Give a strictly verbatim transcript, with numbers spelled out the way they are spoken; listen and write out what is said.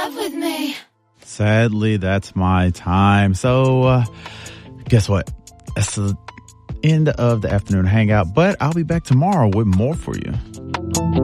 love with me. Sadly, that's my time. So, uh, guess what? That's the end of the afternoon hangout, but I'll be back tomorrow with more for you.